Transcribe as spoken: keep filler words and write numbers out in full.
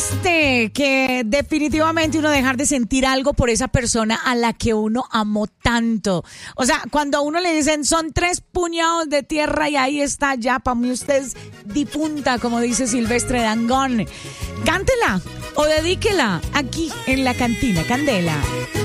triste que definitivamente uno dejar de sentir algo por esa persona a la que uno amó tanto. O sea, cuando a uno le dicen son tres puñados de tierra y ahí está ya, para mí usted es difunta, como dice Silvestre Dangond. Cántela o dedíquela aquí en la cantina Candela.